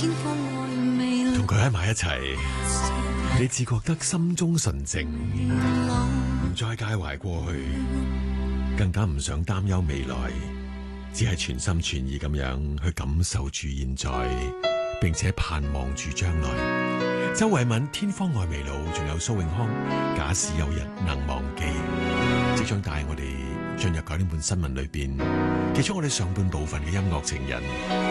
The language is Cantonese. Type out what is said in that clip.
同佢喺埋一齊，你只覺得心中純淨，唔再介懷過去，更加唔想擔憂未來，只係全心全意咁樣去感受住現在，並且盼望住將來。周慧敏天荒愛未老，仲有蘇永康假使有日能忘記，即將帶我哋進入9點半新聞裏邊，結束我哋上半部分嘅音樂情人。